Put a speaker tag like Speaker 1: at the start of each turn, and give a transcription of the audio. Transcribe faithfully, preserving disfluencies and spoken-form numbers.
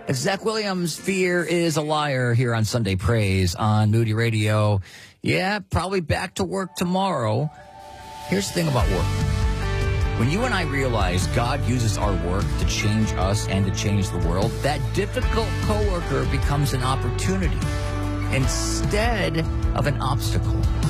Speaker 1: Zach Williams, Fear is a Liar, here on Sunday Praise on Moody Radio. Yeah, probably back to work tomorrow. Here's the thing about work. When you and I realize God uses our work to change us and to change the world, that difficult coworker becomes an opportunity instead of an obstacle.